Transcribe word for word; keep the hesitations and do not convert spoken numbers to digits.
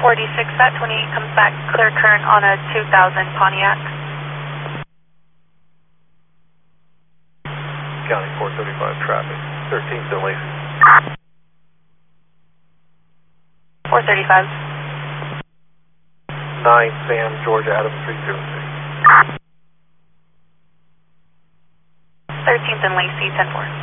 forty-six at twenty-eight comes back, clear current on a two thousand Pontiac. County four thirty-five traffic, thirteenth and Lacey. four thirty-five. nine Sam, Georgia, Adam three zero six. thirteenth and Lacey, ten four.